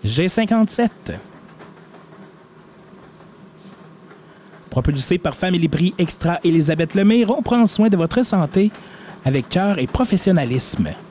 G57. Propulsé par Family Prix Extra Élisabeth Lemire, on prend soin de votre santé avec cœur et professionnalisme.